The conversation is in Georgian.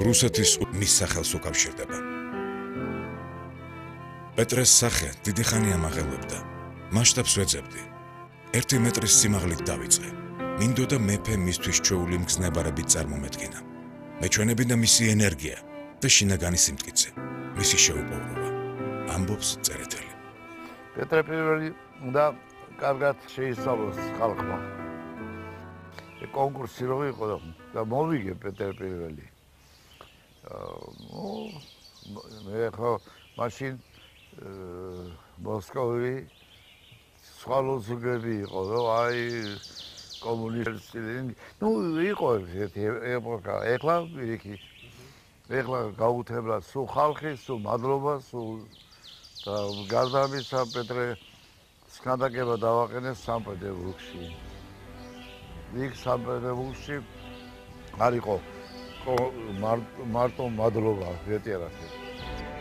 რუსეთის მის სახელს უკავშირდება. პეტრეს სახე დიდი ხანი ამაღელვებდა. მასშტაბს ვეძებდი. 1 მეტრის სიმაღლით დავიწყე. მინდოდა მეფე მისთვის ჩვეული მგზნებარებით წარმომედგინა. მეჩვენებინა მისი ენერგია და შინაგანი სიმტკიცე, მისი შეუპოვრობა. ამბობს წერეთელი. პეტრე პირველი უნდა კარგად შეისწავლოს ხალხმა. კონკურსი რო იყო და მოვიგე პეტრე პირველი. მე ხო მაშინ მოსკოვი სხვა ლოზუნგები იყო, რომ აი კომუნისტები, იყო ერთი ეპოქა, ეხლა ვიქი. ეხლა გაუთებლა სულ ხალხი, სულ მადლობა, სულ და გარდა ამისა პეტრე სქანდაკება დავაყენეს სანქტ-პეტერბურგში. იქ სანქტ-პეტერბურგში არ იყო მარტო მადლობა, ვეტიარახე.